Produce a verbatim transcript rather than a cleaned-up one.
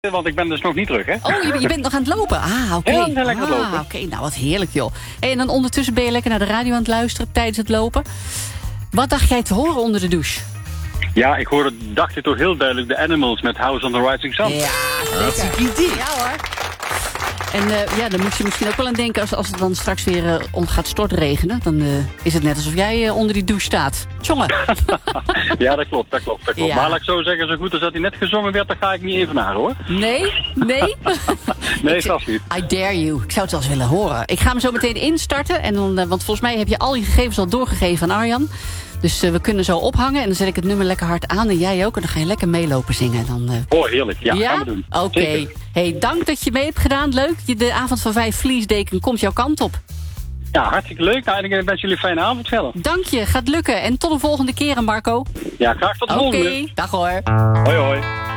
Want ik ben dus nog niet terug, hè? Oh, je, je bent nog aan het lopen? Ah, oké. Okay. Ja, ik ben lekker aan het ah, lopen. Oké, okay. Nou wat heerlijk, joh. Hey, en dan ondertussen ben je lekker naar de radio aan het luisteren tijdens het lopen. Wat dacht jij te horen onder de douche? Ja, ik hoorde, dacht je toch heel duidelijk de Animals met House on the Rising Sun. Ja, zeker. idee. Ja hoor. En uh, ja, dan moet je misschien ook wel aan denken als, als het dan straks weer uh, om gaat stortregenen. Dan uh, is het net alsof jij uh, onder die douche staat. Tjonge. Ja, dat klopt, dat klopt, dat klopt. Ja. Maar laat ik zo zeggen, zo goed als dat hij net gezongen werd, dan ga ik niet even naar, hoor. Nee? Nee? Nee, vast niet. I dare you. Ik zou het wel eens willen horen. Ik ga hem zo meteen instarten. En dan, uh, want volgens mij heb je al je gegevens al doorgegeven aan Arjan. Dus uh, we kunnen zo ophangen en dan zet ik het nummer lekker hard aan. En jij ook. En dan ga je lekker meelopen zingen. Dan, uh... Oh, heerlijk. Ja, ja? gaan we doen. Oké. Okay. Hey, dank dat je mee hebt gedaan. Leuk. De avond van vijf Vliesdeken komt jouw kant op. Ja, hartstikke leuk. Nou, ik wens jullie een fijne avond verder. Dank je. Gaat lukken. En tot de volgende keer, Marco. Ja, graag tot de okay. volgende. Oké. Dag hoor. Hoi, hoi.